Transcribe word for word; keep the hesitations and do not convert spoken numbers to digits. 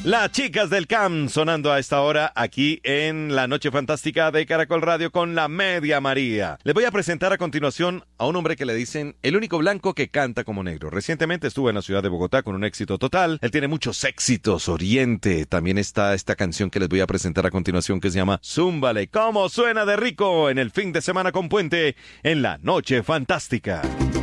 Las chicas del camp sonando a esta hora aquí en la Noche Fantástica de Caracol Radio con la Media María. Les voy a presentar a continuación a un hombre que le dicen el único blanco que canta como negro. Recientemente estuvo en la ciudad de Bogotá con un éxito total. Él tiene muchos éxitos, Oriente. También está esta canción que les voy a presentar a continuación que se llama Zúmbale. ¿Cómo suena de rico en el fin de semana con Puente en la Noche Fantástica?